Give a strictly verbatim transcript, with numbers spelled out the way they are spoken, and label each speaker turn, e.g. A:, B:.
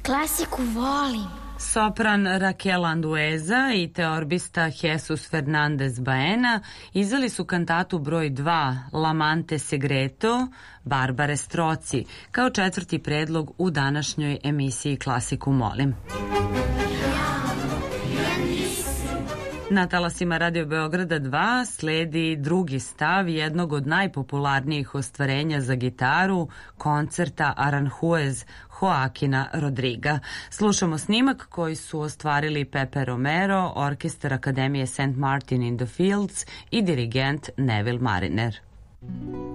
A: Klasiku volim.
B: Sopran Raquel Andueza i teorbista Jesus Fernandez Baena izdali su kantatu broj dva L'amante segreto Barbare Stroci kao četvrti predlog u današnjoj emisiji Klasiku molim. Na talasima Radio Beograda dva sledi drugi stav jednog od najpopularnijih ostvarenja za gitaru, koncerta Aranjuez Joaquina Rodriga. Slušamo snimak koji su ostvarili Pepe Romero, orkestar Akademije Saint Martin in the Fields i dirigent Neville Mariner.